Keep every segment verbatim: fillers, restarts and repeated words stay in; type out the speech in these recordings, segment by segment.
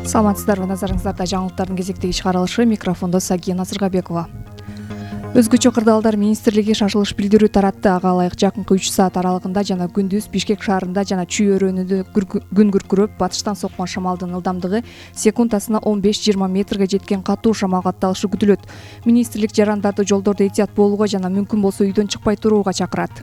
Саламатсыздарбы, назарыңыздарда жаңылыктардын кезектеги чыгарылышы, микрофондо Сагия Назыргабекова. Өзгөчө кырдаалдар министрлиги шашылыш билдирүү таратты. Ага ылайык жакынкы үч саат аралыгында жана күндүз Бишкек шаарында жана Чүй өрөөнүндө күн күркүрөп, батыштан соккон шамалдын ылдамдыгы секундасына он беш жыйырма метрге жеткен катуу шамал катталышы күтүлөт. Министрлик жарандарды жолдордо этият болууга жана мүмкүн болсо үйдөн чыкпай турууга чакырат.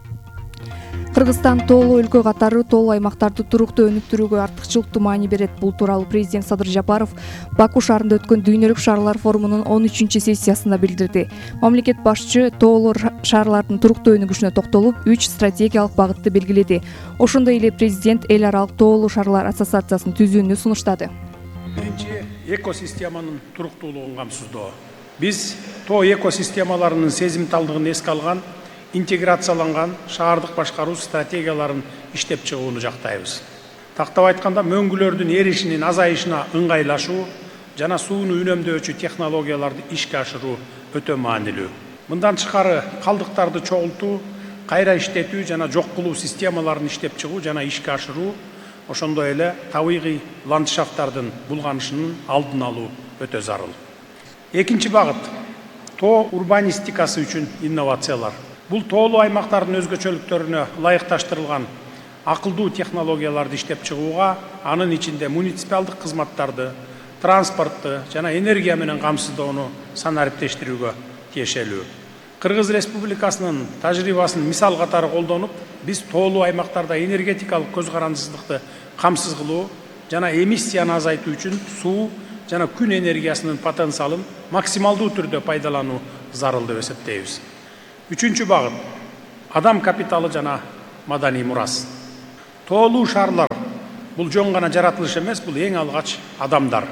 Кыргызстан тоолуу өлкө катары тоолуу аймактарды туруктуу өнүктүрүүгө артыкчылыктуу маани берет. Бул тууралуу президент Садыр Жапаров Баку шаарында өткөн Дүйнөлүк шаарлар форумунун он үчүнчү сессиясында билдирди. Мамлекет башчы тоолуу шаарлардын туруктуу өнүгүшүнө токтолуп, үч стратегиялык багытты белгиледи. Ошондой эле президент эл аралык тоолуу шаарлар ассоциациясын түзүүнү сунуштады. Биринчи, экосистеманын туруктуулугун камсыздоо. Биз тоо экосистемаларынын сезимталдыгын эске алган интеграцияланган шаардык башкаруу стратегияларын иштеп чыгууну жактайбыз. Тактап айтканда, мөңгүлөрдүн эришинин азайышына ыңгайлашуу жана сууну үнөмдөөчү технологияларды ишке ашыруу өтө маанилүү. Мындан тышкары калдыктарды чогултуу, кайра иштетүү жана жок кылуу системаларын иштеп чыгуу жана ишке ашыруу, ошондой эле табигый ландшафттардын булганышынын алдын алуу өтө зарыл. Экинчи багыт — тоо урбанистикасы үчүн инновациялар. Бул тоолуу аймактардын өзгөчөлүктөрүнө ылайыкташтырылган акылдуу технологияларды иштеп чыгууга, анын ичинде муниципалдык кызматтарды, транспортты жана энергия менен камсыздоону санариптештирүүгө тиешелүү. Кыргыз Республикасынын тажрыйбасын мисал катары колдонуп, биз тоолуу аймактарда энергетикалык көз карандысыздыкты камсыз кылуу жана эмиссияны азайтуу үчүн суу жана күн энергиясынын потенциалын максималдуу түрдө пайдалануу зарыл деп эсептейбиз. Үчүнчү багыт — адам капиталы жана маданий мурас. Тоолуу шаарлар бул жөн гана жаратылыш эмес, бул эң алгач адамдар.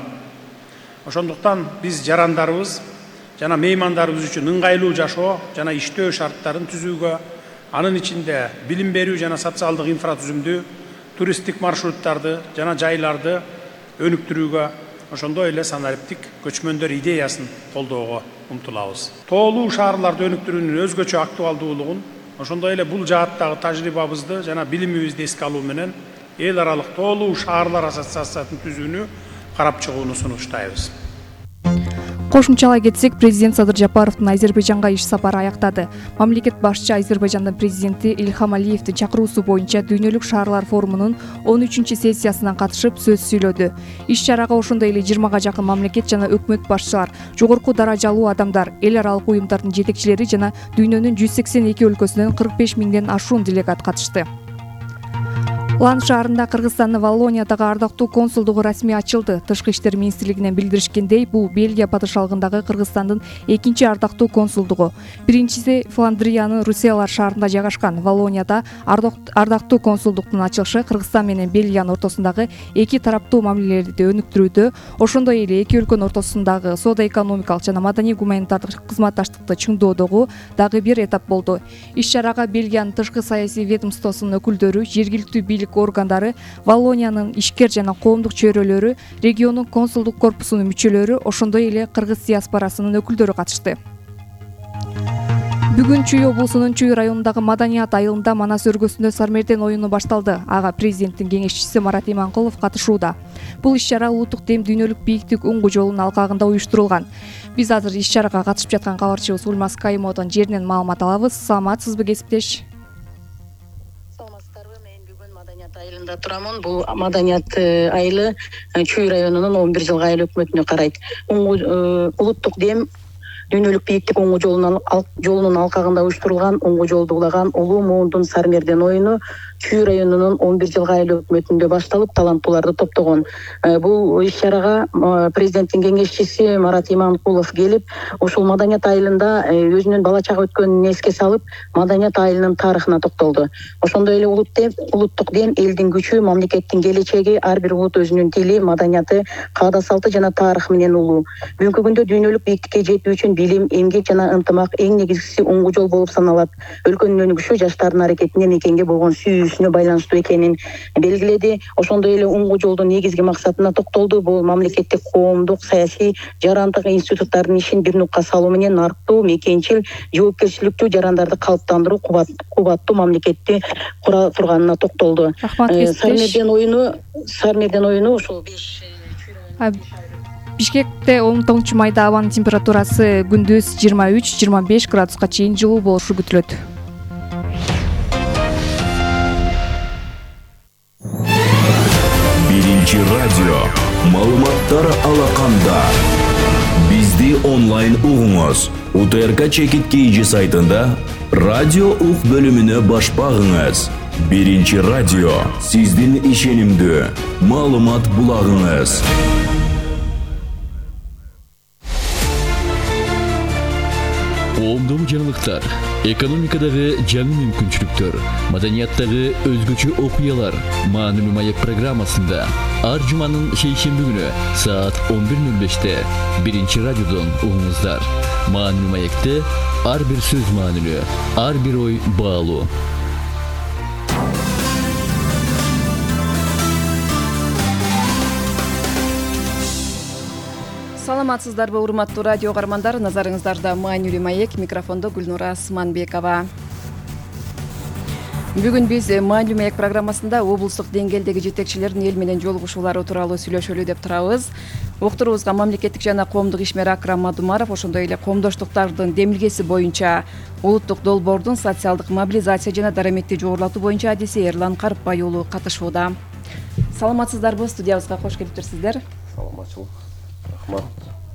Ошондуктан биз жарандарыбыз жана меймандарыбыз үчүн ыңгайлуу жашоо жана иштөө шарттарын түзүүгө, анын ичинде билим берүү жана социалдык инфратүзүмдү, туристтик маршруттарды жана жайларды өнүктүрүүгө, ошондой эле санариптик көчмөндөр идеясын колдоого умтулабыз. Тоолуу шаарларды өнүктүрүүнүн өзгөчө актуалдуулугун, ошондой эле бул жааттагы тажрыйбабызды жана билимибизди эске алуу менен эл аралык тоолуу шаарлар ассоциациясын түзүүнү карап чыгууну сунуштайбыз. Кошумчалай кетсек, президент Садыр Жапаровдун Азербайжанга иш сапары аяктады. Мамлекет башчы Азербайжандын президенти Ильхам Алиевдин чакыруусу боюнча Дүйнөлүк шаарлар форумунун он үчүнчү сессиясынан катышып сөз сүйлөдү. Иш чарага ошондой эле жыйырмага жакын мамлекет жана өкмөт башчылар, жогорку даражалуу адамдар, эл аралык уюмдардын жетекчилери жана дүйнөнүн жүз сексен эки өлкөсүнөн кырк беш миңден ашуун делегат катышты. Лан шаарында Кыргызстандын Валлониядагы ардактуу консулдугу расмий ачылды. Тышкы иштер министрлигинен билдиришкендей, бул Бельгия падышалыгындагы Кыргызстандын экинчи ардактуу консулдугу. Биринчиси Фландриянын Руселар шаарында жайгашкан. Валлонияда ардактуу консулдуктун ачылышы Кыргызстан менен Бельгиянын ортосундагы эки тараптуу мамилелерди өнүктүрүүдө, ошондой эле эки өлкөнүн ортосундагы соода-экономикалык жана маданий-гуманитардык кызматташтыкты чыңдоодогу дагы бир этап болду. Иш чарага Бельгиянын тышкы саясий ведомствосунун өкүлдөрү, жергиликтүү бийлик органдары, Валлониянын ишкер жана коомдук чөйрөлөрү, региондун консулдук корпусунун мүчөлөрү, ошондой эле кыргыз диаспорасынын өкүлдөрү катышты. Бүгүн Чүй облусунун Чүй районундагы Маданият айылында Манас өргөсүндө Сармерден оюну башталды. Ага президенттин кеңешчиси Марат Иманкулов катышууда. Бул иш чара улуттук дем дүйнөлүк бийиктик уңгу жолунун алкагында уюштурулган. Биз азыр иш чарага катышып жаткан кабарчыбыз Ульмас Кайымовдон жеринен маалымат алабыз. Саламатсызбы, кесиптеш? Айылында турамын. Бул Маданият айылы Чүй районунун он бир жылга айыл өкмөтүнө карайт. Улуттук дем дүйнөлүк бийиктик уңгу жолунун жолунун алкагында уюштурулган уңгу жолду улаган улуу муундун Сармерден оюну Чүй районунун он бир жылга айыл өкмөтүндө башталып, таланттууларды топтогон. Бул иш чарага президенттин кеңешчиси Марат Иманкулов келип, ушул Маданият айылында өзүнүн бала чагы өткөнүн эске салып, Маданият айылынын тарыхына токтолду. Ошондой эле улуттук дем элдин күчү, мамлекеттин келечеги, ар бир улут өзүнүн тили, маданияты, каада салты жана тарыхы менен улуу. Бүгүнкү күндө дүйнөлүк бийиктикке жетүү үчүн билим, эмгек жана ынтымак эң негизгиси уңгу жол болуп саналат. Өлкөнүн өнүгүшү жаштардын аракетине, мекенге болгон сүйүүсүнө байланыштуу экенин белгиледи. Ошондой эле уңгу жолдун негизги максатына токтолду. Бул мамлекеттик, коомдук, саясий, жарандык институттардын ишин бир нукка салуу менен нарктуу, мекенчил, жоопкерчиликтүү жарандарды калыптандыруу, кубаттуу мамлекетти кура турганына токтолду. Сармерден оюну, Сармерден оюну ушул беш Бишкекте он тогузунчу майда абанын температурасы күндүз жыйырма үч жыйырма беш градуска чейин жылуу болушу күтүлөт. Биринчи радио маалыматтар алаканда. Бизди онлайн угуңуз. УТРК Чекит Кейджи сайтында радио ук бөлүмүнө баш багыңыз. Биринчи радио сиздин ишенимдүү маалымат булагыңыз. Коомдогу жаңылыктар, экономикадагы жаңы мүмкүнчүлүктөр, маданияттагы өзгөчө окуялар Маанилүү маек программасында ар жуманын шейшемби күнү саат он бир ноль беште биринчи радиодон угуңуздар. Маанилүү маекте ар бир сөз маанилүү, ар бир ой баалуу. Саламатсыздарбы, урматтуу радио каармандар, назарыңыздарда Маанилүү маек, микрофондо Гүлнура Сманбекова. Бүгүн биз Маанилүү маек программасында облустук деңгээлдеги жетекчилердин эл менен жолугушуулары тууралуу сүйлөшөлү деп турабыз. Уктуруубузга мамлекеттик жана коомдук ишмер Акрам Мадумаров, ошондой эле коомдоштуктардын демилгеси боюнча улуттук долбоордун социалдык мобилизация жана дараметти жогорулатуу боюнча адиси Эрлан Карпбай уулу катышууда. Саламатсыздарбы, студиябызга кош келиптирсиздер. Саламатчылык. Рахмат.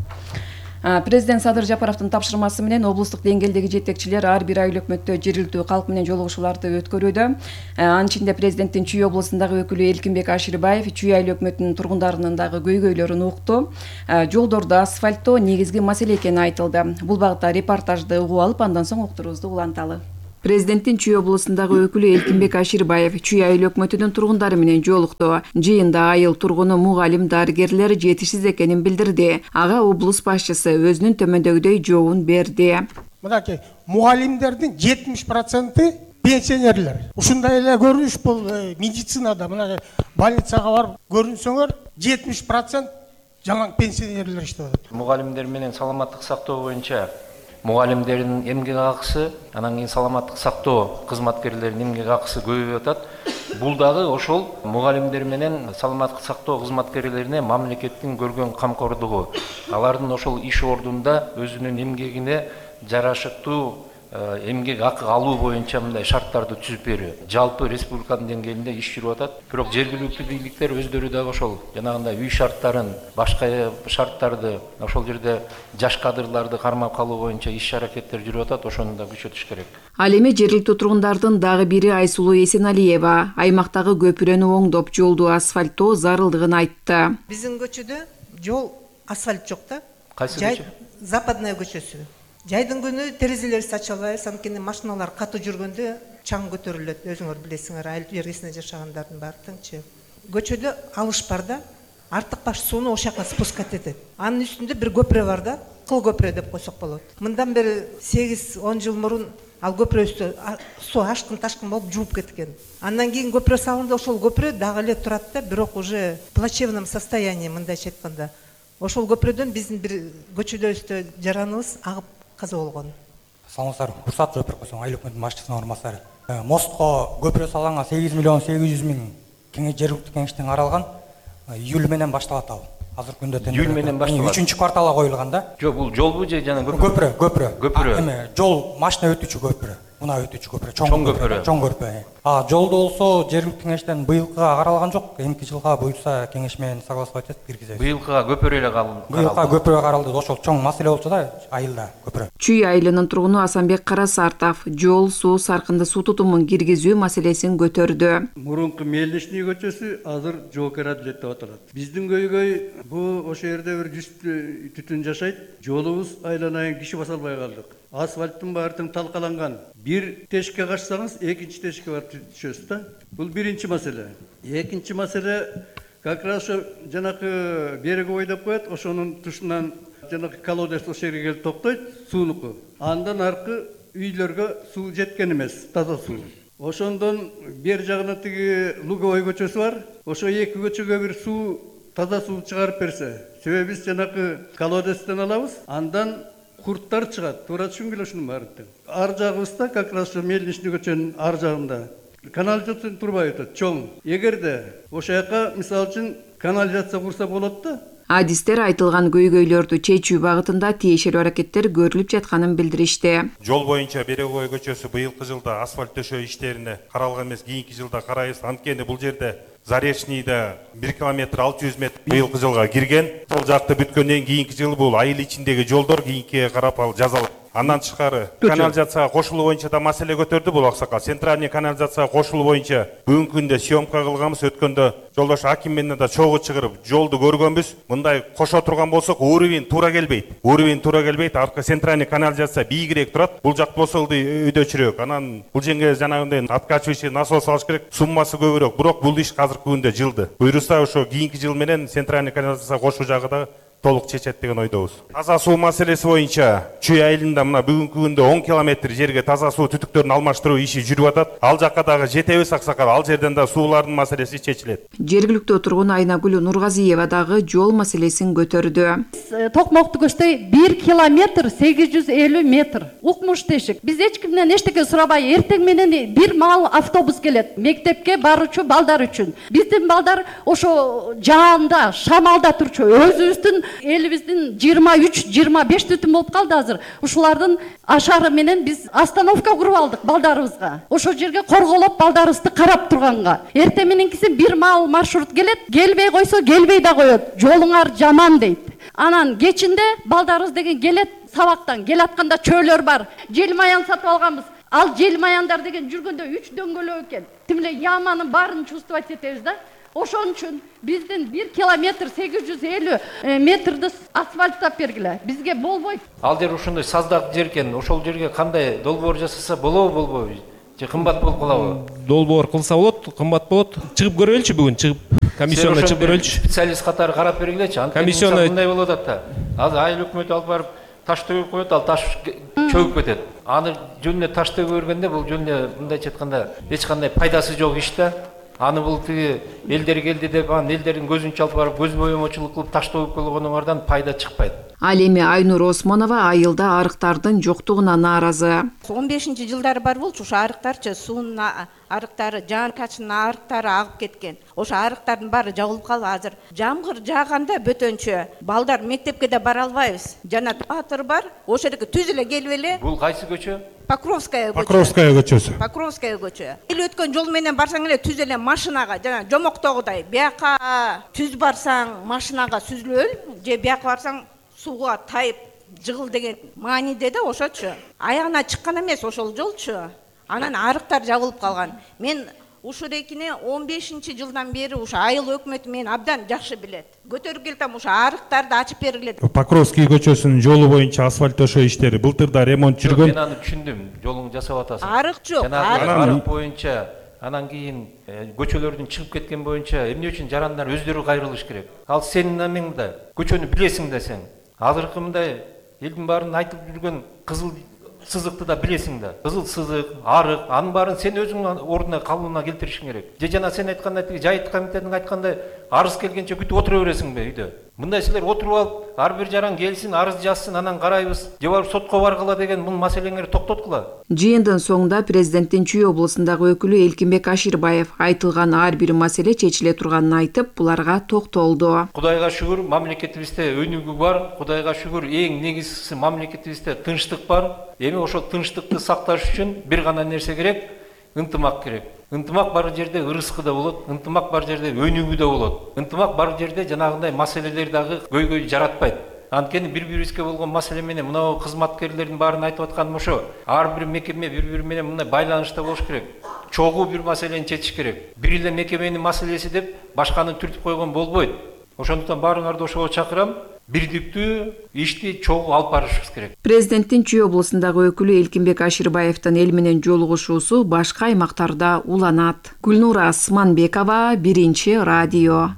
Президент Садыр Жапаровдун тапшырмасы менен облустук деңгээлдеги жетекчилер ар бир ай өкмөттө жергиликтүү калк менен жолугушууларды өткөрүүдө. Анын ичинде президенттин Чүй облусундагы өкүлү Элкинбек Аширбаев Чүй айыл өкмөтүнүн тургундарынын дагы көйгөйлөрүн укту. Жолдорду асфальттоо негизги маселе экени айтылды. Бул багытта репортажды угуп алып, андан соң уктуруубузду уланталы. Президенттин Чүй облусундагы өкүлү Элкинбек Аширбаев Чүй айыл өкмөтүнүн тургундары менен жолукту. Жыйында айыл тургуну мугалим, дарыгерлер жетишсиз экенин билдирди. Ага облус башчысы өзүнүн төмөндөгүдөй жообун берди. Мынакей мугалимдердин жетимиш проценти пенсионерлер. Ушундай эле көрүнүш бул медицинада, мына больницага барып көрүнсөңөр жетимиш процент жаңы пенсионерлер иштеп атат. Мугалимдер менен саламаттык сактоо боюнча мугалимдердин эмгек акысы, анан кийин саламаттык сактоо кызматкерлеринин эмгек акысы көбөйүп атат. Бул дагы ошол мугалимдер менен саламаттык сактоо кызматкерлерине мамлекеттин көргөн камкордугу. Алардын ошол иш ордунда өзүнүн эмгегине жарашыктуу эмгек акы алуу боюнча мындай шарттарды түзүп берүү. Жалпы республиканын деңгээлинде иш жүрүп атат. Бирок жергиликтүү бийликтер өздөрү дагы ошол жанагындай үй шарттарын, башка шарттарды, ошол жерде жаш кадрларды кармап калуу боюнча иш аракеттер жүрүп атат. Ошону да күчөтүш керек. Ал эми жергиликтүү тургундардын дагы бири Айсулуу Эсеналиева аймактагы көпүрөнү оңдоп, жолду асфальттоо зарылдыгын айтты. Биздин көчөдө жол асфальт жок да. Кайсы көчө? Западная көчөсү. Жайдын күнү терезелерди ача албайбыз, анткени машиналар катуу жүргөндө чаң көтөрүлөт. Өзүңөр билесиңер, айыл жергесинде жашагандардын баары тыңчы. Көчөдө алыш бар да, артык баш сууну ошол жака спускать этет. Анын үстүндө бир көпүрө бар да, кыл көпүрө деп койсок болот. Мындан бери сегиз он жыл мурун ал көпүрө үстү суу ашкын ташкын болуп жууп кеткен. Андан кийин көпүрө салынды, ошол көпүрө дагы эле турат да, бирок уже в плачевном состоянии, мындайча айтканда. Ошол көпүрөдөн биздин бир көчөдө жараныбыз агып каза болгон. Саламатсыздар, урсат Жопыркосун, айыл өкмөтүнүн башчысынын орун басары. Мостко көпүрө салганга сегиз миллион сегиз жүз миң кеңеш жергиликтүү кеңештен каралган. Июль менен башталат ал. Азыр күндө июль менен башталат. үчүнчү кварталга коюлган да. Жок, бул жолбу же жана көпүрө? Көпүрө, көпүрө. Көпүрө. Эме жол машина өтүүчү көпүрө. Мына өтүүчү көпүрө, чоң көпүрө. Чоң көпүрө. А жолду болсо жергиликтүү кеңештен быйылкыга каралган жок. Эмки жылга буюрса кеңеш менен согласовать этип киргизебиз. Быйылкыга көпүрө эле каралды. Быйылкыга көпүрө каралды. Ошол чоң маселе болчу да айылда көпүрө. Чүй айылынын тургуну Асанбек Карасартов жол, суу, саркынды суу тутумун киргизүү маселесин көтөрдү. Мурунку Мелничный көчөсү азыр жоокер адилет деп аталат. Биздин көйгөй бул ошол жерде бир жүз түтүн жашайт. Жолубуз айланайын киши баса албай калдык. Асфальттын баары талкаланган. Бир тешикке качсаңыз, экинчи тешикке барып түшөсүз да. Бул биринчи маселе. Экинчи маселе как раз ошо жанакы береговой деп коет, ошонун тушунан жанакы колодец ошол жерге келип токтойт, суунуку. Андан аркы үйлөргө суу жеткен эмес, таза суу. Ошондон бер жагына тиги Луговой көчөсү бар. Ошо эки көчөгө бир суу, таза суу чыгарып берсе, себеби биз жанакы колодецтен алабыз, андан курттар чыгат. Туура түшүнгүлө ушунун баарын. Ар жагыбызда как раз ошо Мелничный көчөнүн ар жагында канализация турбай өтөт, чоң. Эгерде ошол жака мисалы үчүн канализация курса болот да. Адистер айтылган көйгөйлөрдү чечүү багытында тиешелүү аракеттер көрүлүп жатканын билдиришти. Жол боюнча Берегой көчөсү быйылкы жылда асфальт төшөө иштерине каралган эмес, кийинки жылда карайбыз. Анткени бул жерде Заречныйда бир километр алты жүз метр быйылкы жылга кирген. Сол жакты бүткөндөн кийинки жыл бул айыл ичиндеги жолдор кийинкиге карап ал жазалып. Андан тышкары канализацияга кошулуу боюнча да маселе көтөрдү бул аксакал. Центральный канализацияга кошулуу боюнча бүгүнкү күндө съемка кылганбыз. Өткөндө жолдош аким менен да чогуу чыгарып жолду көргөнбүз. Мындай кошо турган болсок уровень туура келбейт. Уровень туура келбейт. Аркы центральный канализация бийигирээк турат. Бул жак болсо өйдөчүрөөк. Анан бул жерге жанагындай откачивающий насос салыш керек. Суммасы көбүрөөк. Бирок бул иш азыркы күндө жылды. Буйруса ошо кийинки жыл менен центральный канализация кошуу жагы да толук чечет деген ойдобуз. Таза суу маселеси боюнча Чүй айылында мына бүгүнкү күндө он километр жерге таза суу түтүктөрүн алмаштыруу иши жүрүп атат. Ал жакка дагы жетебиз аксакал. Ал жерден да суулардын маселеси чечилет. Жергиликтүү тургун Айнагүл Нургазиева дагы жол маселесин көтөрдү. Токмокту көчтөй бир километр сегиз жүз элүү метр. Укмуш тешик. Биз эч кимден эчтеке сурабай, эртең менен бир маал автобус келет мектепке баруучу балдар үчүн. Биздин балдар ошо жаанда, шамалда турчу. Өзүбүздүн элибиздин жыйырма үч жыйырма беш бүтүн болуп калды азыр. Ушулардын ашары менен биз остановка куруп алдык балдарыбызга. Ошо жерге корголоп балдарыбызды карап турганга. Эртең мененкиси бир маал маршрут келет, келбей койсо келбей да коет. Жолуңар жаман дейт. Анан кечинде балдарыбыз деген келет сабактан, кел атканда чөөлөр бар. Жел маян сатып алганбыз. Ал жел маяндар деген жүргөндө үч дөңгөлөк экен. Тим эле яманын баарын чувствовать этебиз да. Ошон үчүн биздин бир километр сегиз жүз элүү метрди асфальттап бергиле. Бизге болбойт. Ал жер ушундай саздак жер экен. Ошол жерге кандай долбоор жасаса болобу, болбойбу? Же кымбат болуп калабы? Долбоор кылса болот, кымбат болот. Чыгып көрөлүчү бүгүн, чыгып комиссионго чыгып көрөлүчү. Специалист катары карап бергилечи. Комиссионго мындай болуп атат да. Азыр айыл өкмөтү алып барып таш төгүп коет, ал таш чөгүп кетет. Аны жөнүнө таш төгүп бергенде бул жөнүнө мындайча айтканда эч кандай пайдасы жок иш да. Аны бул тиги элдер келди деп, анын элдердин көзүнчө алып барып көз боемочулук кылып таш төгүп койгонуңардан пайда чыкпайт. Ал эми Айнур Осмонова айылда арыктардын жоктугуна нааразы. он бешинчи жылдары бар болчу, ошо арыктарчы суунун арыктары, жаан качынын арыктары агып кеткен. Ошо арыктардын баары жабылып калды азыр. Жамгыр жааганда бөтөнчө балдар мектепке да бара албайбыз. Жана театр бар, ошо жерге түз эле келип эле. Бул кайсы көчө? Покровская көчө. Покровская көчөсү. Покровская көчө. Эл өткөн жол менен барсаң эле түз эле машинага, жана жомоктогудай, бияка түз барсаң машинага сүзүлөл, же бияка барсаң сууга тайып жыгыл деген мааниде да ошочу. Аягына чыккан эмес ошол жолчу. Анан арыктар жабылып калган. Мен ушул экини он бешинчи жылдан бери ушу айыл өкмөтү мен абдан жакшы билет. Көтөрүп келтем, ушу арыктарды ачып бергиле. Покровский көчөсүнүн жолу боюнча асфальт төшөө иштери былтырда ремонт жүргөн. Мен аны түшүндүм. Жолуң жасап атасың. Арык жок. Арык боюнча анан кийин көчөлөрдүн чыгып кеткен боюнча эмне үчүн жарандар өздөрү кайрылыш керек? Ал сенин намеңде көчөнү билесиң да сен. Азыркы мындай элдин баарын айтып жүргөн кызыл сызыкты да билесиң да. Кызыл сызык, арык, анын баарын сен өзүң ордуна калыбына келтиришиң керек. Же жана сен айткандай тиги жайыт комитетинин айткандай арыз келгенче күтүп отура бересиңби үйдө? Мындай силер отуруп алып, ар бир жаран келсин, арыз жазсын, анан карайбыз. Же барып сотко баргыла деген бул маселеңерди токтоткула. Жыйындын соңунда президенттин Чүй облусундагы өкүлү Элкинбек Аширбаев айтылган ар бир маселе чечиле турганын айтып, буларга токтолду. Кудайга шүгүр, мамлекетибизде өнүгүү бар. Кудайга шүгүр, эң негизгиси мамлекетибизде тынчтык бар. Эми ошол тынчтыкты сакташ үчүн бир гана нерсе керек, ынтымак керек. Ынтымак бар жерде ырыскы да болот, ынтымак бар жерде өнүгүү да болот. Ынтымак бар жерде жанагындай маселелер дагы көйгөй жаратпайт. Анткени бири-бирибизге болгон маселе менен мына кызматкерлердин баарын айтып атканым ошо. Ар бир мекеме бири-бири менен мындай байланышта болуш керек. Чогуу бир маселени чечиш керек. Бир эле мекеменин маселеси деп башканы түртүп койгон болбойт. Ошондуктан баарыңарды ошого чакырам. Бирдиктүү ишти чогуу алып барышыбыз керек. Президенттин Чүй облусундагы өкүлү Элкинбек Аширбаевдин эл менен жолугушуусу башка аймактарда уланат. Гүлнура Асманбекова, Биринчи радио.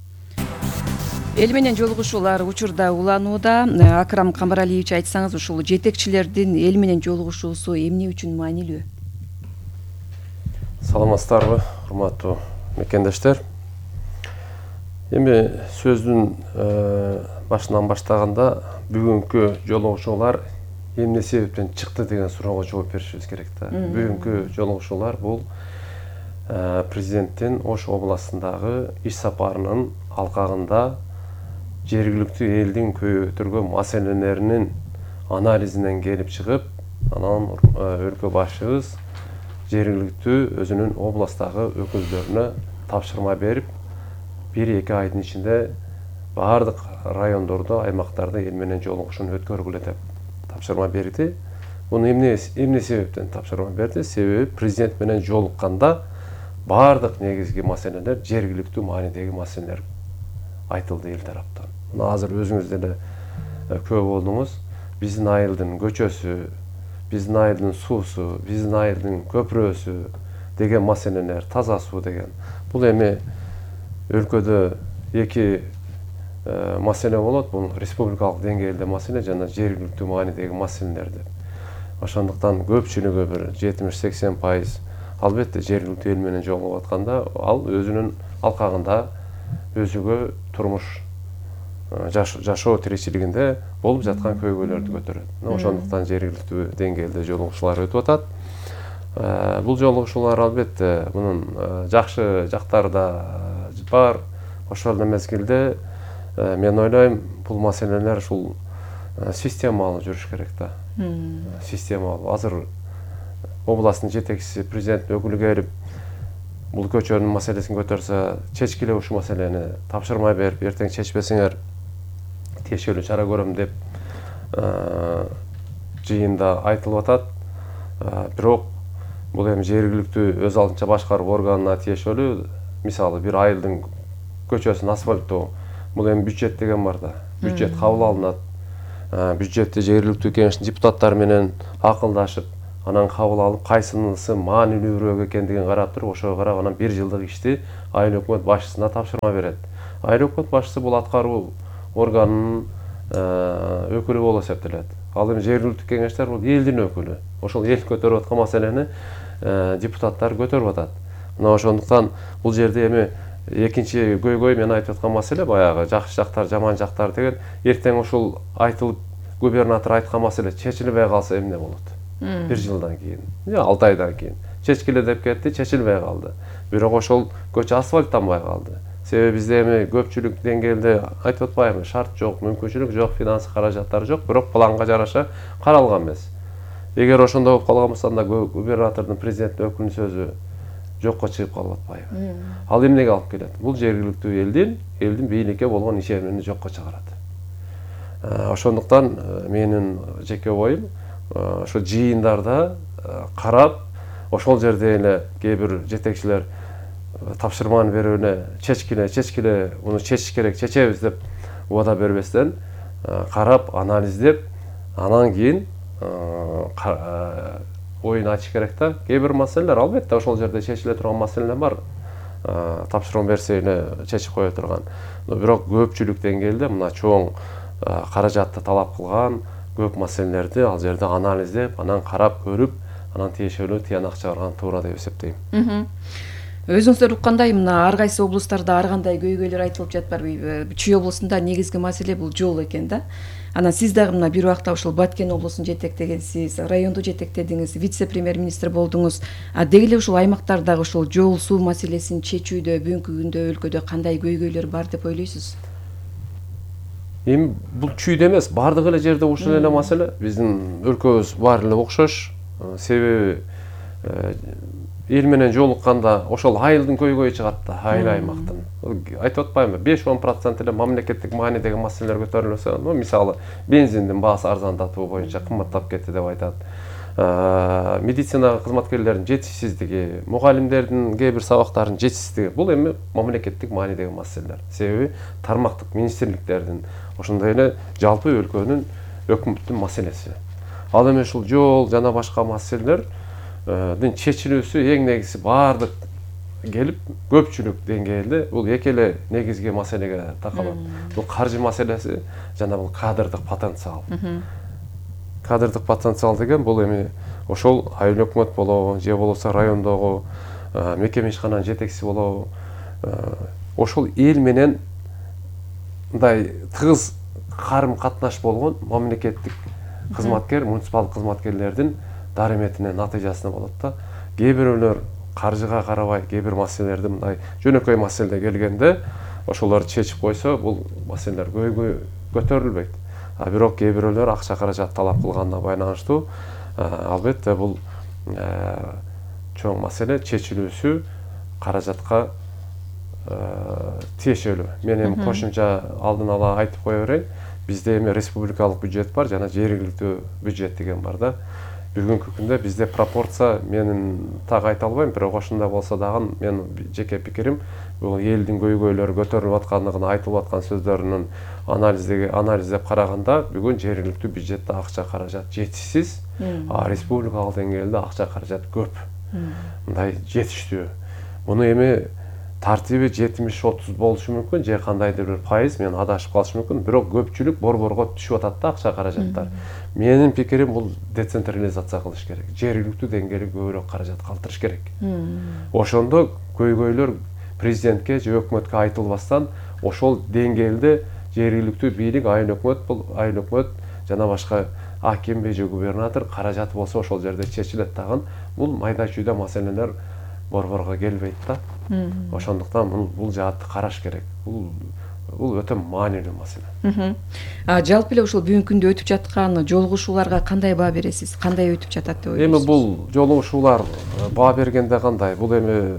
Эл менен жолугушуулар учурда уланууда. Акрам Камаралиевич, айтсаңыз, ушул жетекчилердин эл менен жолугушуусу эмне үчүн маанилүү? Саламатсыздарбы, урматтуу мекендештер. Эми сөздүн башынан баштаганда бүгүнкү жолугушуулар эмне себептен чыкты деген суроого жооп беришибиз керек да. Бүгүнкү жолугушуулар бул президенттин Ош областындагы иш сапарынын алкагында жергиликтүү элдин көтөргөн маселелеринин анализинен келип чыгып, анан өлкө башчыбыз жергиликтүү өзүнүн областтагы өкүлдөрүнө тапшырма берип, бир эки айдын ичинде баардык райондордо, аймактарда эл менен жолугушууну өткөргүлө деп тапшырма берди. Буну эмне эмне себептен тапшырма берди? Себеби президент менен жолукканда баардык негизги маселелер жергиликтүү маанидеги маселелер айтылды эл тараптан. Мына азыр өзүңүз деле күбө болдуңуз. Биздин айылдын көчөсү, биздин айылдын суусу, биздин айылдын көпүрөсү деген маселелер, таза суу деген. Бул эми өлкөдө эки маселе болот. Бул республикалык деңгээлде маселе жана жергиликтүү маанидеги маселелер деп. Ошондуктан көпчүлүгү бир жетимиш сексен пайыз албетте жергиликтүү эл менен жолугуп атканда ал өзүнүн алкагында өзүгө турмуш жашоо тиричилигинде болуп жаткан көйгөйлөрдү көтөрөт. Ошондуктан жергиликтүү деңгээлде жолугушуулар өтүп атат. Бул жолугушуулар албетте мунун жакшы жактары да бар. Ошол эле мезгилде мен ойлойм, бул маселелер ушул системалуу жүрүш керек да. Системалуу. Азыр областтын жетекчиси, президенттин өкүлү келип, бул көчөнүн маселесин көтөрсө, чечкиле ушул маселени тапшырма берип, эртең чечпесеңер тиешелүү чара көрөм деп жыйында айтылып атат. Бирок бул эми жергиликтүү өз алдынча башкаруу органына тиешелүү. Мисалы, бир айылдын көчөсүн асфальттоо, бул эми бюджет деген бар да. Бюджет кабыл алынат. Бюджетти жергиликтүү кеңештин депутаттары менен акылдашып, анан кабыл алып, кайсынысы маанилүүрөөк экендигин карап туруп, ошого карап анан бир жылдык ишти айыл өкмөт башчысына тапшырма берет. Айыл өкмөт башчысы бул аткаруу органынын өкүлү болуп эсептелет. Ал эми жергиликтүү кеңештер бул элдин өкүлү. Ошол эл көтөрүп аткан маселени депутаттар көтөрүп атат. Мына ошондуктан бул жерде эми экинчи көйгөй мен айтып аткан маселе баягы жакшы жактар, жаман жактар деген эртең ушул айтылып губернатор айткан маселе чечилбей калса эмне болот? Бир жылдан кийин, же алты айдан кийин чечкиле деп кетти, чечилбей калды. Бирок ошол көчө асфальттанбай калды. Себеби бизде эми көпчүлүк деңгээлде айтып атпаймынбы, шарт жок, мүмкүнчүлүк жок, финанс каражаттар жок, бирок планга жараша каралган эмес. Эгер ошондой болуп калган болсо, анда губернатордун, президенттин өкүлүнүн сөзү жокко чыгып калып атпайбы? Ал эмнеге алып келет? Бул жергиликтүү элдин, элдин бийликке болгон ишенимин жокко чыгарат. Ошондуктан менин жеке оюм, ошо жыйындарда карап, ошол жерде эле кээ бир жетекчилер тапшырманы берип эле чечкиле, чечкиле, муну чечиш керек, чечебиз деп убада бербестен карап, анализдеп, анан кийин оюн ачыш керек да. Кээ бир маселелер албетте ошол жерде чечиле турган маселелер бар. Тапшырма берсе эле чечип кое турган. Бирок көпчүлүк деңгээлде мына чоң каражатты талап кылган көп маселелерди ал жерде анализдеп, анан карап көрүп, анан тиешелүү тыянак чыгарган туура деп эсептейм. Өзүңүздөр уккандай, мына ар кайсы облустарда ар кандай көйгөйлөр айтылып жатпарбы? Чүй облусунда негизги маселе бул жол экен да. Анан сиз дагы мына бир убакта ушул Баткен облусун жетектегенсиз, районду жетектедиңиз, вице-премьер-министр болдуңуз. А деги эле ушул аймактардагы ушул жол, суу маселесин чечүүдө бүгүнкү күндө өлкөдө кандай көйгөйлөр бар деп ойлойсуз? Эми бул чүйдө эмес, бардык эле жерде ушул эле маселе. Биздин өлкөбүз баары эле окшош. Себеби эл менен жолукканда ошол айылдын көйгөйү чыгат да, айыл аймактын. Айтып атпаймынбы, беш он процент эле мамлекеттик маанидеги маселелер көтөрүлсө, мисалы, бензиндин баасы арзандатуу боюнча кымбаттап кетти деп айтат. Медицина кызматкерлеринин жетишсиздиги, мугалимдердин кээ бир сабактарынын жетишсиздиги, бул эми мамлекеттик маанидеги маселелер. Себеби тармактык министрликтердин, ошондой эле жалпы өлкөнүн өкмөттүн маселеси. Ал эми ушул жол жана башка маселелер дин чечилүүсү эң негизи баардык келип көпчүлүк деңгээлде бул эки эле негизги маселеге такалат. Бул каржы маселеси жана бул кадрдык потенциал. Кадрдык потенциал деген бул эми ошол айыл өкмөт болобу, же болбосо райондогу мекеме ишкананын жетекчиси болобу, ошол эл менен мындай тыгыз карым катнаш болгон мамлекеттик кызматкер, муниципалдык кызматкерлердин дарыметинин натыйжасында болот да. Кээ бирөөлөр каржыга карабай, кээ бир маселелерди мындай жөнөкөй маселеде келгенде ошолорду чечип койсо бул маселелер көйгөй көтөрүлбөйт. А бирок кээ бирөөлөр акча каражат талап кылганына байланыштуу албетте бул чоң маселе чечилүүсү каражатка тиешелүү. Мен эми кошумча алдын ала айтып кое берейин. Бизде эми республикалык бюджет бар жана жергиликтүү бюджет деген бар да. Бүгүнкү күндө бизде пропорция менин так айта албайм, бирок ошондой болсо дагы менин жеке пикирим бул элдин көйгөйлөрү көтөрүлүп аткандыгын айтылып аткан сөздөрүнүн анализдеги анализдеп караганда бүгүн жергиликтүү бюджетте акча каражат жетишсиз, а республикалык деңгээлде акча каражат көп. Мындай жетиштүү. Муну эми тартиби жетимиш отуз болушу мүмкүн, же кандайдыр бир пайыз мен адашып калышы мүмкүн, бирок көпчүлүк борборго түшүп атат да акча каражаттар. Менин пикирим бул децентрализация кылыш керек. Жергиликтүү деңгээлде көбүрөөк каражат калтырыш керек. Ошондо көйгөйлөр президентке же өкмөткө айтылбастан ошол деңгээлде жергиликтүү бийлик, айыл өкмөт, бул айыл өкмөт жана башка аким же губернатор каражаты болсо ошол жерде чечилет дагы. Бул майда чүйдө маселелер борборго келбейт да. Ошондуктан бул жаатты караш керек. Бул бул өтө маанилүү маселе. А жалпы эле ушул бүгүнкү күндө өтүп жаткан жолугушууларга кандай баа бересиз? Кандай өтүп жатат деп ойлойсуз? Эми бул жолугушуулар баа бергенде кандай? Бул эми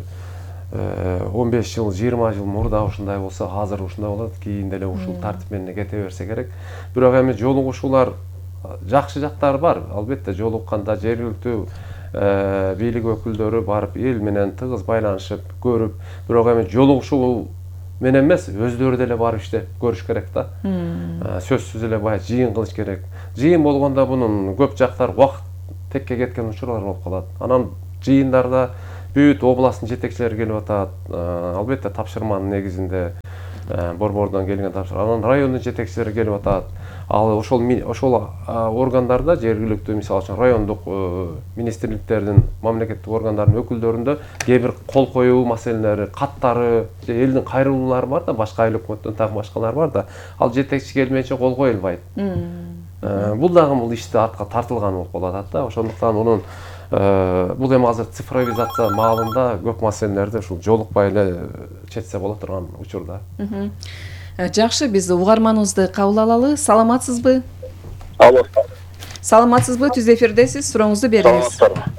он беш жыл, жыйырма жыл мурда ушундай болсо, азыр ушундай болот, кийин деле ушул тартип менен кете берсе керек. Бирок эми жолугушуулар жакшы жактары бар. Албетте жолукканда жергиликтүү бийлик өкүлдөрү барып эл менен тыгыз байланышып, көрүп, бирок эми жолугушуу менен эмес, өздөрү деле барып иштеп көрүш керек да. Сөзсүз эле бая жыйын кылыш керек. Жыйын болгондо мунун көп жактар убакыт текке кеткен учурлар болуп калат. Анан жыйындарда бүт областтын жетекчилери келип атат. Албетте тапшырманын негизинде борбордон келген тапшырма. Анан райондун жетекчилери келип атат. Ал ошол ошол органдарда жергиликтүү, мисалы үчүн райондук министрликтердин, мамлекеттик органдардын өкүлдөрүндө кээ бир кол коюу маселелери, каттары, же элдин кайрылуулары бар да, башка айыл өкмөттөн так башкалар бар да. Ал жетекчи келмейинче кол коюлбайт. Бул дагы бул ишти артка тартылган болуп калат да. Ошондуктан унун бул эми азыр цифровизация маалында көп маселелерди ушул жолукпай эле чечсе боло турган учурда. Жакшы, биз угарманыбызды кабыл алалы. Саламатсызбы? Алло. Саламатсызбы? Түз эфирдесиз. Сурооңузду бериңиз.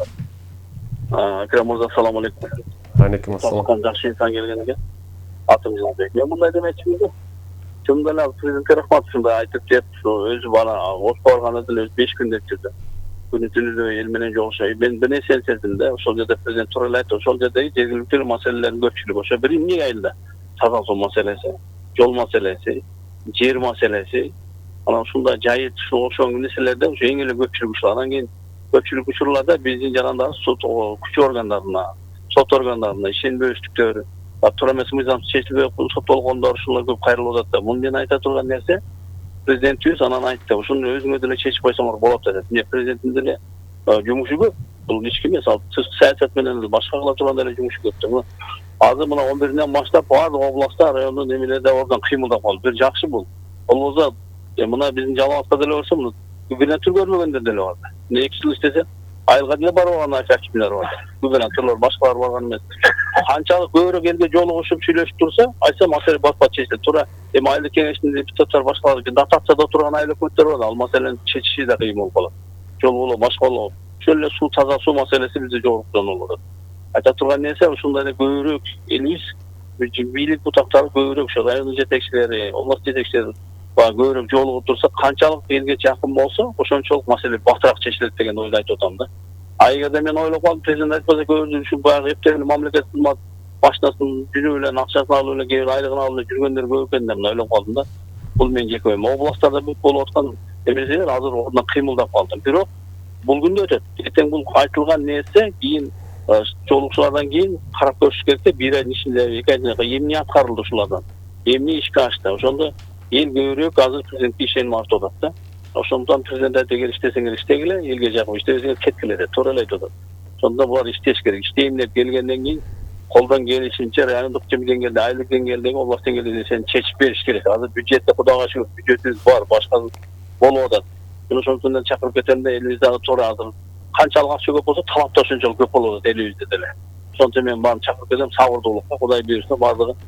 Акрам мырза, салам алейкум. Алейкум ассалам. Жакшы инсан келген экен. Атым Жылбек. Мен мындай демекчимин. Чындап эле президентке рахмат, ушундай айтып кеп, өзү бана отко барганда деле өзү беш күн деп жүрдү. Күнү түнү эл менен жолугушат. Мен бир нерсени сездим да, ошол жерде президент туура эле айтты, ошол жердеги жергиликтүү маселелердин көпчүлүгү ошо бир эмне айылда. Таза суу маселеси, жол маселеси, жер маселеси, анан ушундай жайыт ошол нерселерде ошо эң эле көпчүлүк ушул. Анан кийин көпчүлүк учурларда биздин жанагы сот күч органдарына, сот органдарына ишенбөстүктөр, туура эмес мыйзам чечилбей соттолгондор ушулар көп кайрылып атат да. Муну мен айта турган нерсе, президентибиз анан айтты, ушуну өзүңөр деле чечип койсоңор болот деп. Эмне президенттин деле жумушу көп. Бул ички эмес, ал саясат менен башка кыла турган деле жумушу көп да. Азыр мына он биринен баштап баардык областта, райондун эмелерде ордон кыймылдап калды. Бир жакшы бул. Болбосо мына биздин Жалалабадка деле барсам, мына губернатор көрмөгөндөр деле бар. Эмне эки жыл иштесе, айылга деле барып алган акимдер бар. Губернаторлор башкалар барган эмес. Канчалык көбүрөөк элге жолугушуп сүйлөшүп турса, айтсам маселе бат-бат чечилет. Туура эми айыл кеңештин депутаттары башкалар дотацияда турган айыл өкмөттөр бар, ал маселени чечиши да кыйын болуп калат. Жол болобу, башка болобу. Ошол эле суу, таза суу маселеси бизде жогорукдан болуп атат. Айта турган нерсе, ушундай эле көбүрөөк элибиз бийлик бутактары көбүрөөк ошо райондун жетекчилери, област жетекчилери баягы көбүрөөк жолугуп турса, канчалык элге жакын болсо, ошончолук маселе батыраак чечилет деген ойду айтып атам да. А эгерде мен ойлоп калдым, президент айтпаса көбүрөөк ушул баягы эптелип мамлекеттик кызмат машинасынын жүрүп эле, акчасын алып эле, кээ бир айлыгын алып эле жүргөндөр көп экен деп ойлоп калдым да. Бул менин жеке оюм. Областтарда бүт болуп аткан эмеселер азыр ордунан кыймылдап калды. Бирок бул күндө өтөт. Эртең бул айтылган нерсе кийин жолугушуулардан кийин карап көрүш керек да, бир айдын ичинде, эки айдын ичинде эмне аткарылды ушулардан, эмне ишке ашты. Ошондо эл көбүрөөк азыр президентке ишеним артып атат да. Ошондон президент айтты, эгер иштесеңер иштегиле, элге жакып иштебесеңер кеткиле деп туура эле айтып атат. Ошондо булар иштеш керек. Иштейм деп келгенден кийин колдон келишинче райондук деңгээлде, айылдык деңгээлдеги, област деңгээлде сени чечип бериш керек. Азыр бюджетте кудайга шүгүр бюджетибиз бар, башка болуп атат. Ошондон чакырып кетем да, элибиз дагы туура азыр канчалык акча көп болсо, талап да ошончолук көп болуп атат элибизде деле. Ошондо мен баарын чакырып кетем, сабырдуулукка, Кудай буйрса баардыгы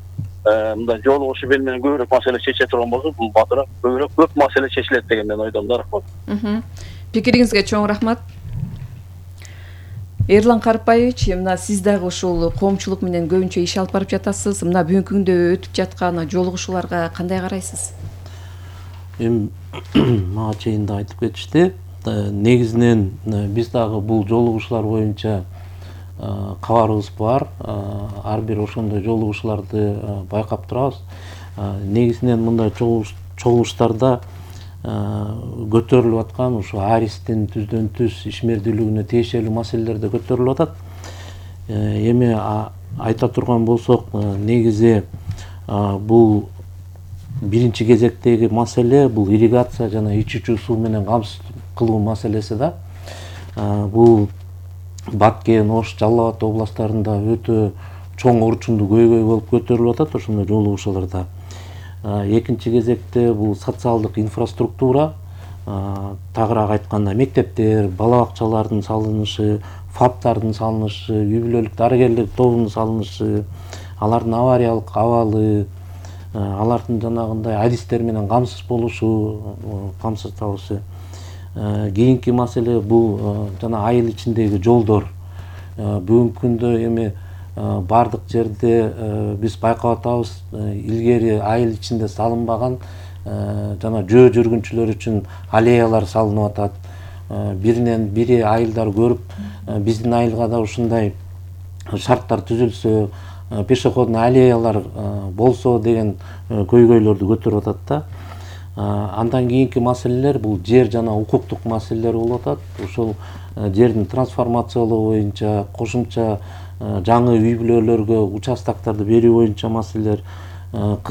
мындай жолугушу бел менен көбүрөөк маселе чече турган болсо, бул батыраак көбүрөөк көп маселе чечилет деген мен ойдом да. Рахмат. Пикириңизге чоң рахмат. Эрлан Карпаевич, мына сиз дагы ушул коомчулук менен көбүнчө иш алып барып жатасыз. Мына бүгүнкү күндө өтүп жаткан жолугушууларга кандай карайсыз? Эми мага чейин да айтып кетишти. Негизинен биз дагы бул жолугушуулар боюнча кабарыбыз бар. Ар бир ошондой жолугушууларды байкап турабыз. Негизинен мындай чогулуштарда көтөрүлүп аткан ушу Аристин түздөн түз ишмердүүлүгүнө тиешелүү маселелер да көтөрүлүп атат. Эми айта турган болсок, негизи бул биринчи кезектеги маселе бул ирригация жана ичүүчү суу менен камсыз кылуу маселеси да. Бул Баткен, Ош, Жалал Абад областтарында өтө чоң орчундуу көйгөй болуп көтөрүлүп атат ошондой жолугушууларда. Экинчи кезекте бул социалдык инфраструктура, тагыраак айтканда мектептер, бала бакчалардын салынышы, фаптардын салынышы, үй бүлөлүк дарыгерлик тобунун салынышы, алардын авариялык абалы, алардын жанагындай адистер менен камсыз болушу, камсыздалышы. Кийинки маселе бул жана айыл ичиндеги жолдор. Бүгүнкү күндө эми бардык жерде биз байкап атабыз, илгери айыл ичинде салынбаган жана жөө жүргүнчүлөр үчүн аллеялар салынып атат. Биринен бири айылдар көрүп, биздин айылга да ушундай шарттар түзүлсө, пешеходный аллеялар болсо деген көйгөйлөрдү көтөрүп атат да. Андан кийинки маселелер бул жер жана укуктук маселелер болуп атат. Ошол жердин трансформациялоо боюнча, кошумча жаңы үй бүлөлөргө участокторду берүү боюнча маселелер,